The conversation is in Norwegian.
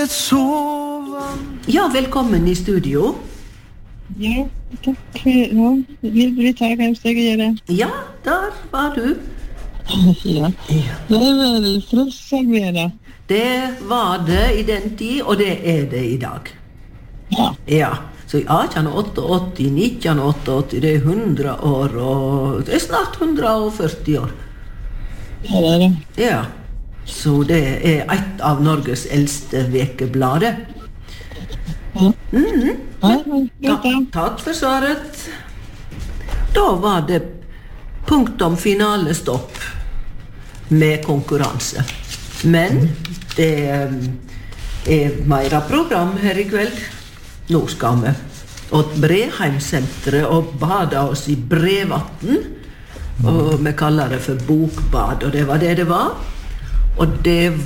Ja, velkommen I studio. Ja, takk. Ja, vi tar kanskje jeg gjør det. Ja, der var du. Ja, det vel frossalvere. Det var det I den tid, og det det I dag. Ja. Ja, så I 1888, 1988, det 100 år, og det snart 140 år. Ja, det. Ja, så det et av Norges eldste vekeblader. Ja. Takk for svaret. Da var det punktum finalestopp med konkurranse. Men det mer program her I kveld. Nå skal vi åt Breheimsenteret og bada oss I brevatten. Og vi kaller det for bokbad, og det var det det var. Og det